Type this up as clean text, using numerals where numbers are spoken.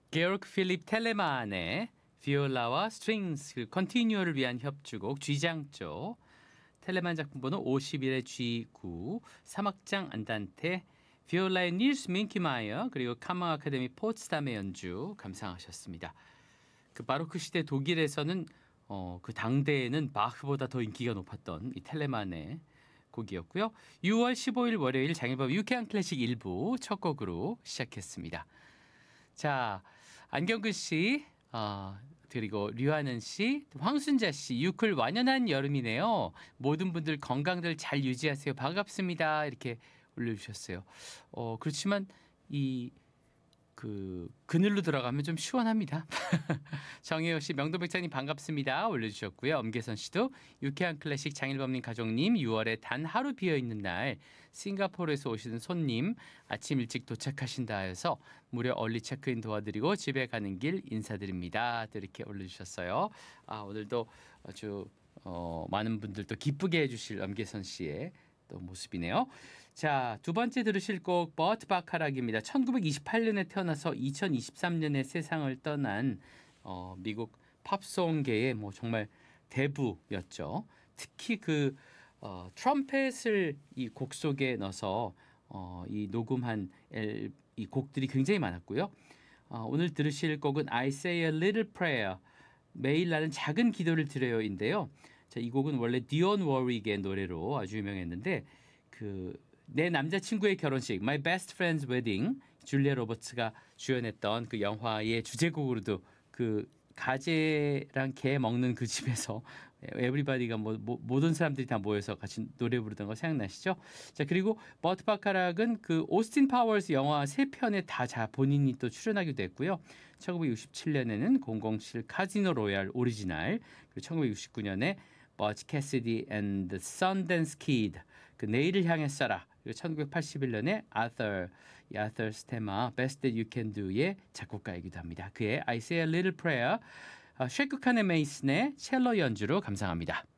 게오르크 필립 텔레만의 비올라와 스트링스 그 컨티뉴어를 위한 협주곡 G장조, 텔레만 작품 번호 51의 G9, 사막장 안단테, 비올라의 닐스 민키마이어, 그리고 카망 아카데미 포츠담의 연주 감상하셨습니다. 그 바로크 시대 독일에서는 그 당대에는 바흐보다 더 인기가 높았던 이 텔레만의 곡이었고요. 6월 15일 월요일 장일범 유쾌한 클래식 1부 첫 곡으로 시작했습니다. 자, 안경근 씨, 그리고 류하는 씨, 황순자 씨, 유클 완연한 여름이네요. 모든 분들 건강들 잘 유지하세요. 반갑습니다. 이렇게 올려주셨어요. 그렇지만 그늘로 들어가면 좀 시원합니다. 정혜호 씨, 명도백장님 반갑습니다. 올려주셨고요. 엄계선 씨도 유쾌한 클래식 장일범님 가족님 6월에 단 하루 비어있는 날 싱가포르에서 오시는 손님 아침 일찍 도착하신다 해서 무료 얼리 체크인 도와드리고 집에 가는 길 인사드립니다. 또 이렇게 올려주셨어요. 오늘도 아주 많은 분들 또 기쁘게 해주실 엄계선 씨의 또 모습이네요. 자, 두 번째 들으실 곡 버트 바카락입니다. 1928년에 태어나서 2023년에 세상을 떠난 미국 팝송계의 뭐 정말 대부였죠. 특히 트럼펫을 이 곡 속에 넣어서 이 녹음한 이 곡들이 굉장히 많았고요. 오늘 들으실 곡은 I Say a Little Prayer, 매일 나는 작은 기도를 드려요인데요. 자, 이 곡은 원래 디온 워윅의 노래로 아주 유명했는데 내 남자친구의 결혼식 My Best Friend's Wedding, 줄리아 로버츠가 주연했던 그 영화의 주제곡으로도 그 가재랑 게 먹는 그 집에서 에브리바디가 모든 사람들이 다 모여서 같이 노래 부르던 거 생각나시죠? 자, 그리고 버트 바카락은 그 오스틴 파워스 영화 3편에 다 본인이 또 출연하기도 했고요. 1967년에는 007 카지노 로얄 오리지널, 그리고 1969년에 버치 캐시디 and the Sundance Kid, 그 내일을 향해 쏴라, 그리고 1981년에 아서 스테마 Best That You Can Do의 작곡가이기도 합니다. 그의 I Say a Little Prayer, 쉐이크 카네 메이슨의 첼로 연주로 감상합니다.